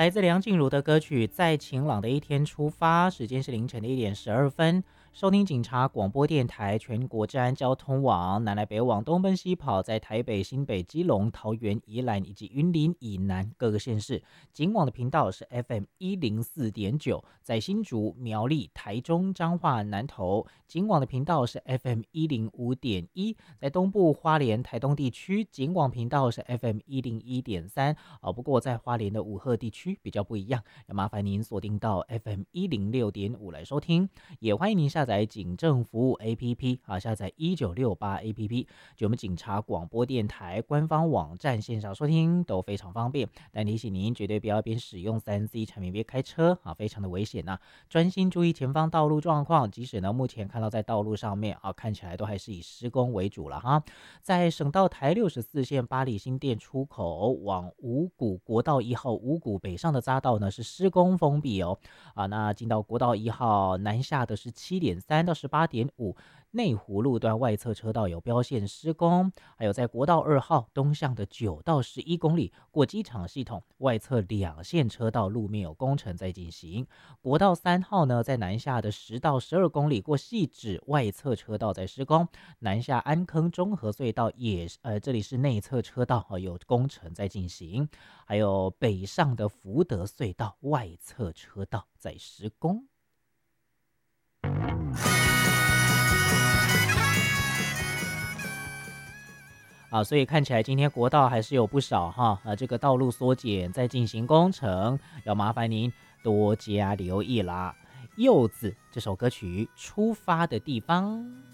来自梁静茹的歌曲《在晴朗的一天出发》，时间是凌晨的1点12分。收听警察广播电台全国治安交通网，南来北往，东奔西跑，在台北、新北、基隆、桃园、宜兰以及云林以南各个县市，警网的频道是 FM104.9，在新竹、苗栗、台中、彰化、南投，警网的频道是 FM105.1，在东部花莲、台东地区，警网频道是 FM101.3。不过在花莲的武赫地区比较不一样，要麻烦您锁定到 FM106.5来收听，也欢迎您下载警政服务 APP 下载1968 APP， 就我们警察广播电台官方网站线上收听都非常方便。但提醒您绝对不要边使用3C 产品边开车非常的危险专心注意前方道路状况，即使呢目前看到在道路上面看起来都还是以施工为主了在省道台64线八里新店出口往五股国道1号五股北上的匝道呢是施工封闭那进到国道1号南下的是7.3到18.5，内湖路段外侧车道有标线施工，还有在国道2号东向的9到11公里过机场系统外侧2线车道路面有工程在进行。国道3号呢在南下的10到12公里过汐止外侧车道在施工，南下安坑中和隧道也这里是内侧车道有工程在进行，还有北上的福德隧道外侧车道在施工。所以看起来今天国道还是有不少这个道路缩减在进行工程，要麻烦您多加留意啦。柚子这首歌曲出发的地方。